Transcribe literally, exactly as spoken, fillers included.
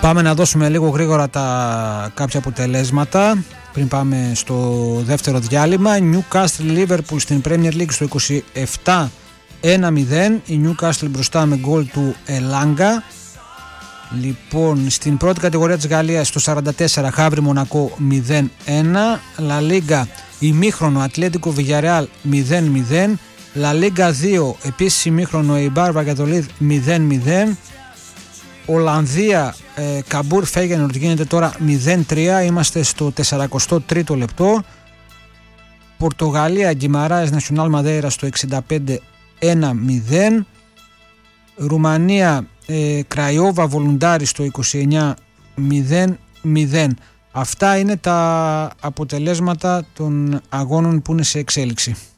Πάμε να δώσουμε λίγο γρήγορα τα κάποια αποτελέσματα πριν πάμε στο δεύτερο διάλειμμα. Newcastle Liverpool στην Premier League στο είκοσι επτά ένα μηδέν. Η Newcastle μπροστά με γκολ του Ελάγκα. Λοιπόν, στην πρώτη κατηγορία της Γαλλίας στο σαράντα τέσσερα Χαύρι Μονακό μηδέν ένα. Λα Λίγκα ημίχρονο Ατλέτικο Βιγιαρεάλ μηδέν μηδέν. Λα Λίγκα δύο επίσης ημίχρονο Eibar Valladolid μηδέν μηδέν. Ολλανδία ε, Καμπούρ Φέγενορντ γίνεται τώρα μηδέν τρία. Είμαστε στο σαράντα τρίτο λεπτό. Πορτογαλία Γκιμαράες Νασιονάλ Μαδέιρα στο εξήντα πέντε ένα μηδέν. Ρουμανία ε, Κραϊόβα Βολουντάρι στο είκοσι εννιά μηδέν μηδέν. Αυτά είναι τα αποτελέσματα των αγώνων που είναι σε εξέλιξη.